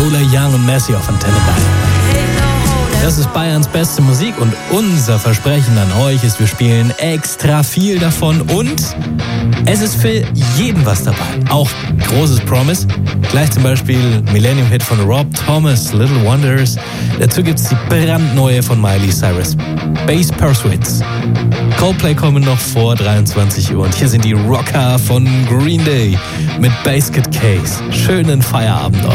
Lola Young und Messi auf Antenne Bayern. Das ist Bayerns beste Musik und unser Versprechen an euch ist, wir spielen extra viel davon und es ist für jeden was dabei. Auch großes Promise. Gleich zum Beispiel Millennium-Hit von Rob Thomas, Little Wonders. Dazu gibt's die brandneue von Miley Cyrus, Bass Pursuits. Coldplay kommen noch vor 23 Uhr und hier sind die Rocker von Green Day mit Basket Case. Schönen Feierabend euch.